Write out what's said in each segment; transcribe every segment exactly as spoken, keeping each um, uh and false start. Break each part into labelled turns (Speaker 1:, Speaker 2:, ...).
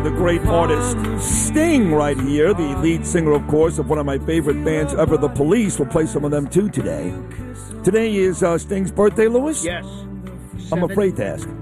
Speaker 1: The great artist Sting right here, the lead singer, of course, of one of my favorite bands ever, The Police. We'll play some of them, too, today. Today is uh, Sting's birthday, Louis?
Speaker 2: Yes.
Speaker 1: I'm afraid to ask.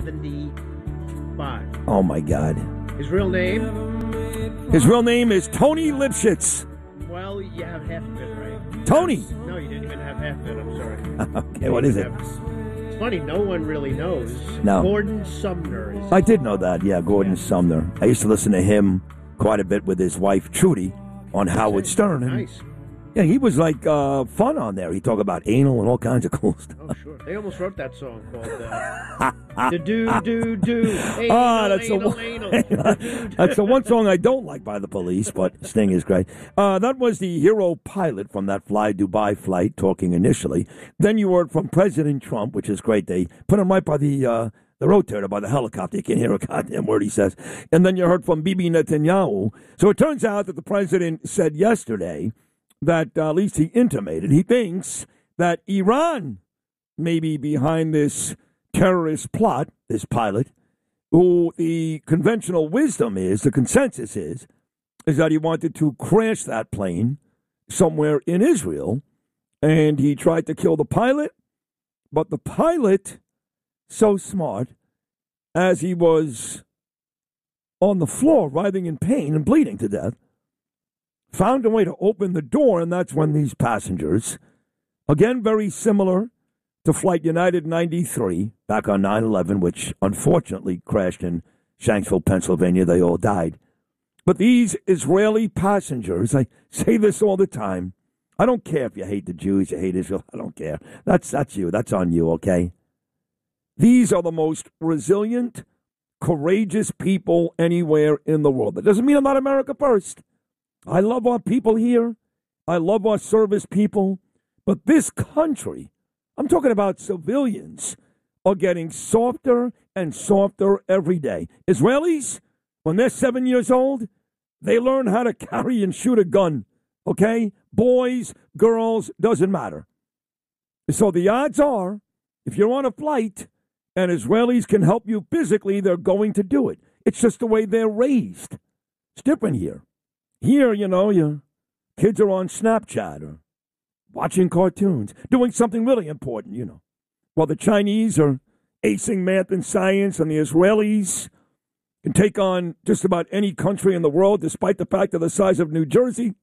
Speaker 2: seventy-five.
Speaker 1: Oh, my God.
Speaker 2: His real name?
Speaker 1: His real name is Tony Lipschitz.
Speaker 2: Well, you have half of it right.
Speaker 1: Tony?
Speaker 2: No, you didn't even have half of it. I'm sorry.
Speaker 1: Okay, what is it?
Speaker 2: It's funny, no one really knows.
Speaker 1: No.
Speaker 2: Gordon Sumner. Is
Speaker 1: I did know that, yeah, Gordon
Speaker 2: Yeah.
Speaker 1: Sumner. I used to listen to him quite a bit with his wife, Trudy, on Howard Stern. And,
Speaker 2: Nice.
Speaker 1: yeah, he was like uh, fun on there. He talked about anal and all kinds of cool stuff.
Speaker 2: Oh, sure. They almost wrote that song called uh, The Do, Do, Do. Anal,
Speaker 1: Ah, that's the
Speaker 2: anal,
Speaker 1: one.
Speaker 2: anal.
Speaker 1: That's the one song I don't like by The Police, but Sting is great. Uh, that was the hero pilot from that Fly Dubai flight talking initially. Then you heard from President Trump, which is great. They put him right by the uh, the rotator, by the helicopter. You can't hear a goddamn word he says. And then you heard from Bibi Netanyahu. So it turns out that the president said yesterday that, uh, at least he intimated, he thinks that Iran may be behind this terrorist plot, this pilot, who the conventional wisdom is, the consensus is, is that he wanted to crash that plane somewhere in Israel, and he tried to kill the pilot, but the pilot, so smart, as he was on the floor, writhing in pain and bleeding to death, found a way to open the door, and that's when these passengers, again very similar to Flight United ninety-three, back on nine eleven, which unfortunately crashed in Shanksville, Pennsylvania. They all died. But these Israeli passengers, I say this all the time, I don't care if you hate the Jews, you hate Israel, I don't care. That's, that's you, that's on you, okay? These are the most resilient, courageous people anywhere in the world. That doesn't mean I'm not America first. I love our people here. I love our service people. But this country, I'm talking about civilians, are getting softer and softer every day. Israelis, when they're seven years old, they learn how to carry and shoot a gun, okay? Boys, girls, doesn't matter. So the odds are, if you're on a flight and Israelis can help you physically, they're going to do it. It's just the way they're raised. It's different here. Here, you know, your kids are on Snapchat or watching cartoons, doing something really important, you know. While the Chinese are acing math and science, and the Israelis can take on just about any country in the world, despite the fact of the size of New Jersey,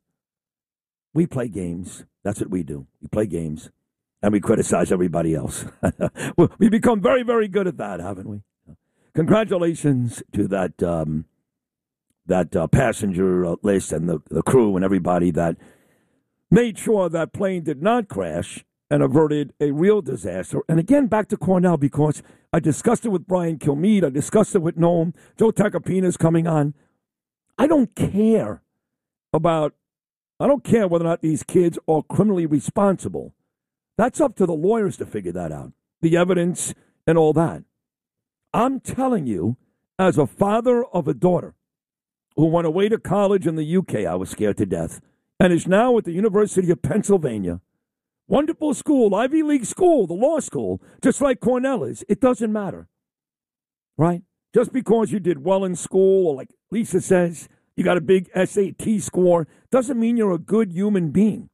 Speaker 1: we play games. That's what we do. We play games, and we criticize everybody else. We've become very, very good at that, haven't we? Congratulations to that um, that uh, passenger uh, list and the, the crew and everybody that made sure that plane did not crash and averted a real disaster. And again, back to Cornell, because I discussed it with Brian Kilmeade. I discussed it with Noam. Joe Tacopina's coming on. I don't care about, I don't care whether or not these kids are criminally responsible. That's up to the lawyers to figure that out, the evidence and all that. I'm telling you, as a father of a daughter who went away to college in the U K, I was scared to death, and is now at the University of Pennsylvania. Wonderful school, Ivy League school, the law school, just like Cornell is. It doesn't matter, right? Just because you did well in school, or like Lisa says, you got a big S A T score, doesn't mean you're a good human being.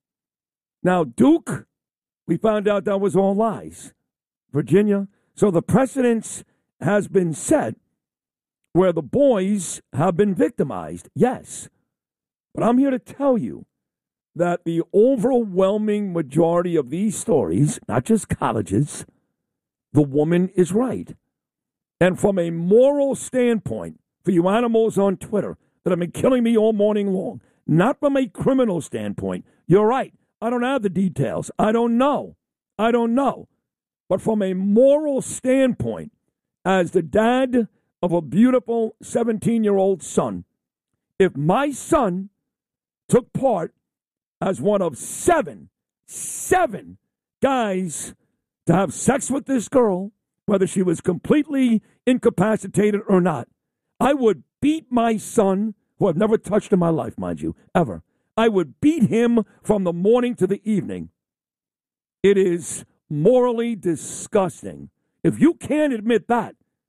Speaker 1: Now, Duke, we found out that was all lies. Virginia. So the precedence has been set where the boys have been victimized, yes. But I'm here to tell you that the overwhelming majority of these stories, not just colleges, the woman is right. And from a moral standpoint, for you animals on Twitter that have been killing me all morning long, not from a criminal standpoint, you're right. I don't have the details. I don't know. I don't know. But from a moral standpoint, as the dad of a beautiful seventeen-year-old son, if my son took part as one of seven, seven guys to have sex with this girl, whether she was completely incapacitated or not, I would beat my son, who I've never touched in my life, mind you, ever. I would beat him from the morning to the evening. It is morally disgusting. If you can't admit that,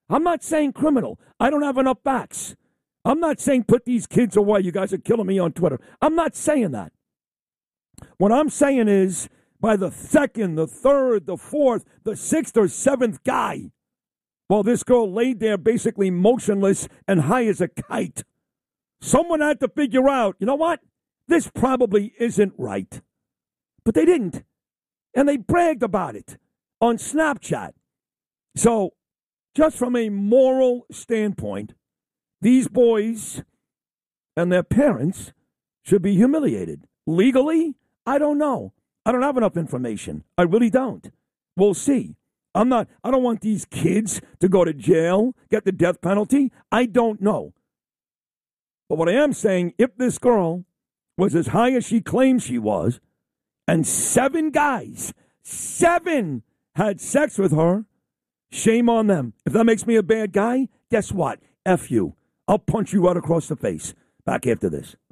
Speaker 1: I'm not saying criminal. I don't have enough facts. I'm not saying put these kids away. You guys are killing me on Twitter. I'm not saying that. What I'm saying is by the second, the third, the fourth, the sixth or seventh guy, while this girl laid there basically motionless and high as a kite, someone had to figure out, you know what? This probably isn't right. But they didn't. And they bragged about it on Snapchat. So, just from a moral standpoint, these boys and their parents should be humiliated. Legally, I don't know. I don't have enough information. I really don't. We'll see. I'm not, I don't want these kids to go to jail, get the death penalty. I don't know. But what I am saying, if this girl was as high as she claims she was, and seven guys, seven had sex with her, shame on them. If that makes me a bad guy, guess what? F you. I'll punch you right across the face. Back after this.